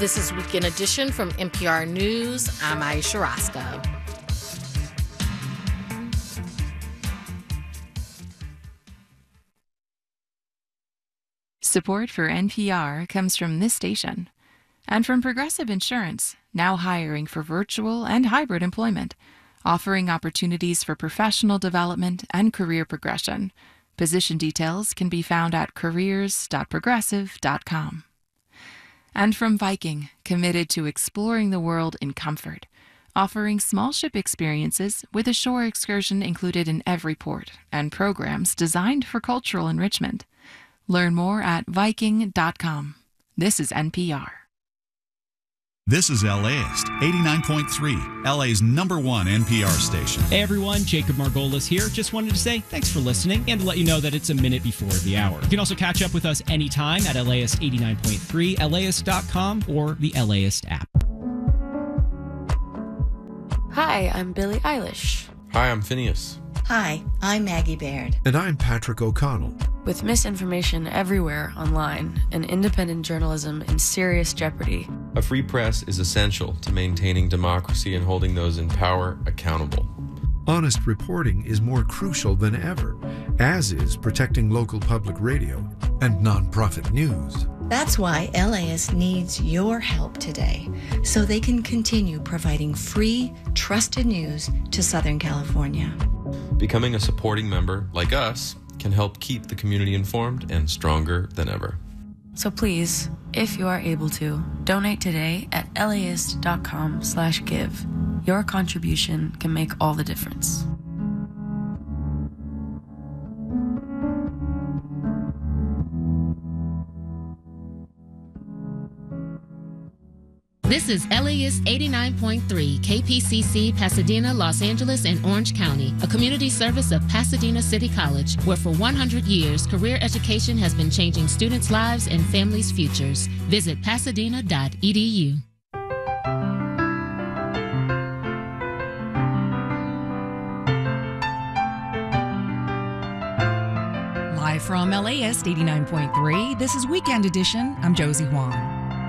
This is Weekend Edition from NPR News. I'm Aisha Roscoe. Support for NPR comes from this station and from Progressive Insurance, now hiring for virtual and hybrid employment, offering opportunities for professional development and career progression. Position details can be found at careers.progressive.com. And from Viking, committed to exploring the world in comfort, offering small ship experiences with a shore excursion included in every port and programs designed for cultural enrichment. Learn more at Viking.com. This is NPR. This is LAist 89.3, LA's #1 NPR station. Hey everyone, Jacob Margolis here. Just wanted to say thanks for listening and to let you know that it's a minute before the hour. You can also catch up with us anytime at LAist 89.3, LAist.com, or the LAist app. Hi, I'm Billie Eilish. Hi, I'm Phineas. Hi, I'm Maggie Baird. And I'm Patrick O'Connell. With misinformation everywhere online and independent journalism in serious jeopardy, a free press is essential to maintaining democracy and holding those in power accountable. Honest reporting is more crucial than ever, as is protecting local public radio and nonprofit news. That's why LAist needs your help today, so they can continue providing free, trusted news to Southern California. Becoming a supporting member, like us, can help keep the community informed and stronger than ever. So please, if you are able to, donate today at laist.com/give. Your contribution can make all the difference. This is LAist 89.3, KPCC, Pasadena, Los Angeles, and Orange County, a community service of Pasadena City College, where for 100 years, career education has been changing students' lives and families' futures. Visit pasadena.edu. Live from LAist 89.3, this is Weekend Edition. I'm Josie Huang.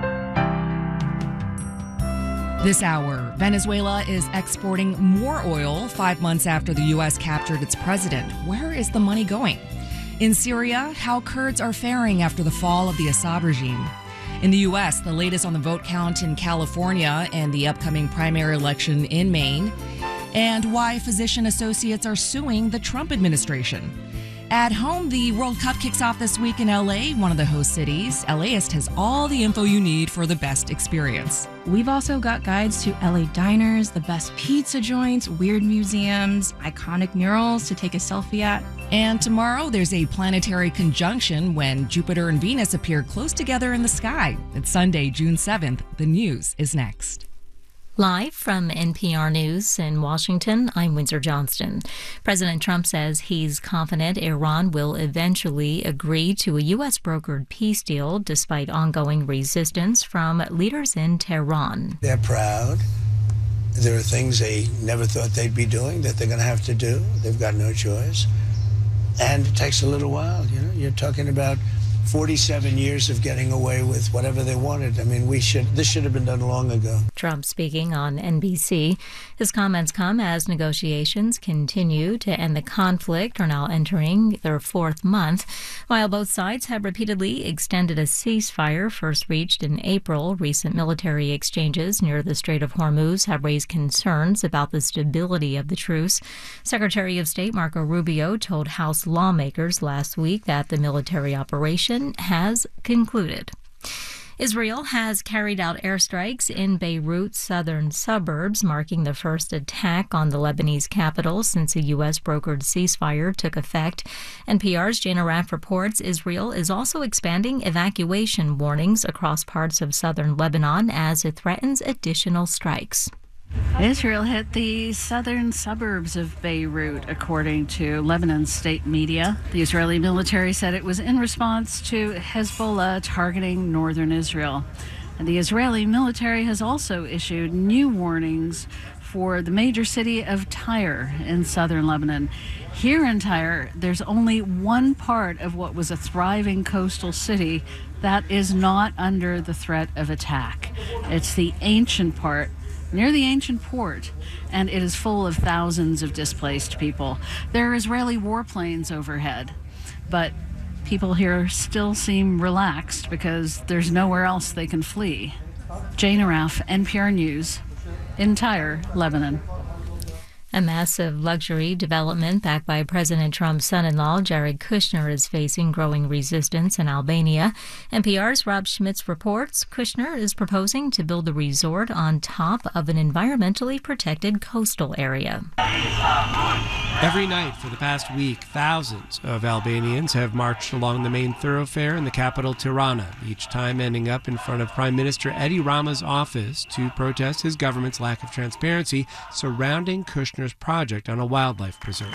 This hour, Venezuela is exporting more oil 5 months after the U.S. captured its president. Where is the money going? In Syria, how Kurds are faring after the fall of the Assad regime. In the U.S., the latest on the vote count in California and the upcoming primary election in Maine. And why physician associates are suing the Trump administration. At home, the World Cup kicks off this week in LA, one of the host cities. LAist has all the info you need for the best experience. We've also got guides to LA diners, the best pizza joints, weird museums, iconic murals to take a selfie at. And tomorrow, there's a planetary conjunction when Jupiter and Venus appear close together in the sky. It's Sunday, June 7th. The news is next. Live from NPR News in Washington, I'm Windsor Johnston. President Trump says he's confident Iran will eventually agree to a U.S.-brokered peace deal despite ongoing resistance from leaders in Tehran. They're proud. There are things they never thought they'd be doing that they're going to have to do. They've got no choice. And it takes a little while. You know, you're talking about 47 years of getting away with whatever they wanted. I mean, this should have been done long ago. Trump speaking on NBC. His comments come as negotiations continue to end the conflict are now entering their 4th month. While both sides have repeatedly extended a ceasefire first reached in April, recent military exchanges near the Strait of Hormuz have raised concerns about the stability of the truce. Secretary of State Marco Rubio told House lawmakers last week that the military operation has concluded. Israel has carried out airstrikes in Beirut's southern suburbs, marking the first attack on the Lebanese capital since a U.S.-brokered ceasefire took effect. NPR's Jana Raff reports Israel is also expanding evacuation warnings across parts of southern Lebanon as it threatens additional strikes. Israel hit the southern suburbs of Beirut, according to Lebanon's state media. The Israeli military said it was in response to Hezbollah targeting northern Israel. And the Israeli military has also issued new warnings for the major city of Tyre in southern Lebanon. Here in Tyre, there's only one part of what was a thriving coastal city that is not under the threat of attack. It's the ancient part, near the ancient port, and it is full of thousands of displaced people. There are Israeli warplanes overhead, but people here still seem relaxed because there's nowhere else they can flee. Jane Araf, NPR News, in Tyre, Lebanon. A massive luxury development backed by President Trump's son-in-law, Jared Kushner, is facing growing resistance in Albania. NPR's Rob Schmitz reports Kushner is proposing to build the resort on top of an environmentally protected coastal area. Every night for the past week, thousands of Albanians have marched along the main thoroughfare in the capital, Tirana, each time ending up in front of Prime Minister Edi Rama's office to protest his government's lack of transparency surrounding Kushner's project on a wildlife preserve.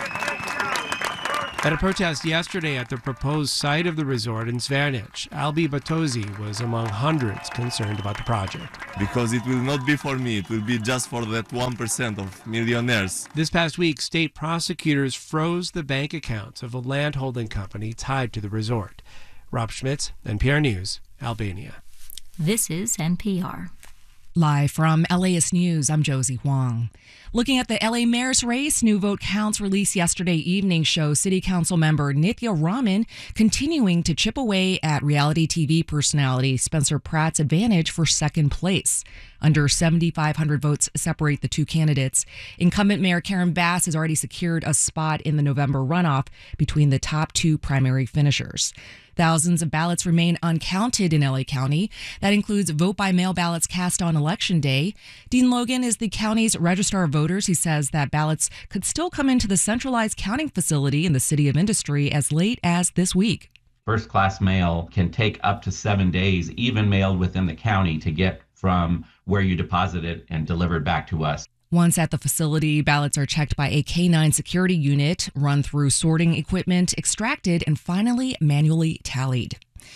At a protest yesterday at the proposed site of the resort in Zvernic, Albi Batozi was among hundreds concerned about the project. Because it will not be for me, it will be just for that 1% of millionaires. This past week, state prosecutors froze the bank accounts of a land holding company tied to the resort. Rob Schmitz, NPR News, Albania. This is NPR. Live from LAist News, I'm Josie Huang. Looking at the LA mayor's race, new vote counts released yesterday evening show City Council member Nithya Raman continuing to chip away at reality TV personality Spencer Pratt's advantage for second place. Under 7,500 votes separate the two candidates. Incumbent Mayor Karen Bass has already secured a spot in the November runoff between the top two primary finishers. Thousands of ballots remain uncounted in LA County. That includes vote-by-mail ballots cast on Election Day. Dean Logan is the county's registrar of voters. He says that ballots could still come into the centralized counting facility in the City of Industry as late as this week. First-class mail can take up to 7 days, even mailed within the county, to get from where you deposit it and delivered back to us. Once at the facility, ballots are checked by a K-9 security unit, run through sorting equipment, extracted, and finally manually tallied.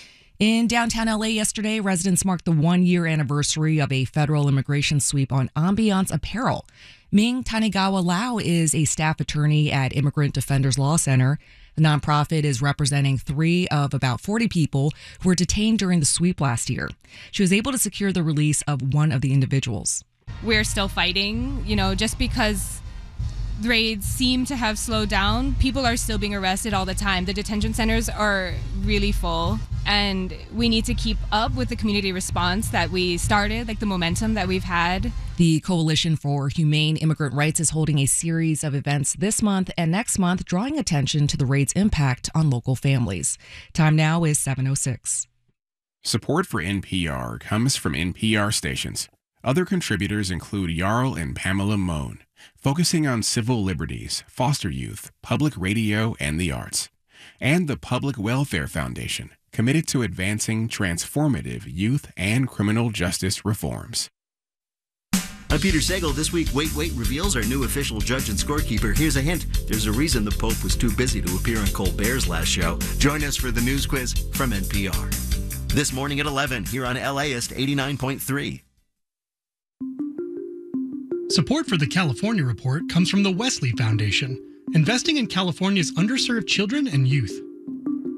In downtown LA yesterday, residents marked the 1-year anniversary of a federal immigration sweep on Ambiance Apparel. Ming Tanegawa Lau is a staff attorney at Immigrant Defenders Law Center. The nonprofit is representing 3 of about 40 people who were detained during the sweep last year. She was able to secure the release of one of the individuals. We're still fighting, just because raids seem to have slowed down, people are still being arrested all the time. The detention centers are really full, and we need to keep up with the community response that we started, like the momentum that we've had. The Coalition for Humane Immigrant Rights is holding a series of events this month and next month, drawing attention to the raid's impact on local families. Time now is 7:06. Support for NPR comes from NPR stations. Other contributors include Jarl and Pamela Mohn, focusing on civil liberties, foster youth, public radio, and the arts. And the Public Welfare Foundation, committed to advancing transformative youth and criminal justice reforms. I'm Peter Sagal. This week, Wait reveals our new official judge and scorekeeper. Here's a hint. There's a reason the Pope was too busy to appear on Colbert's last show. Join us for the news quiz from NPR. This morning at 11 here on LAist 89.3. Support for the California Report comes from the Wesley Foundation, investing in California's underserved children and youth.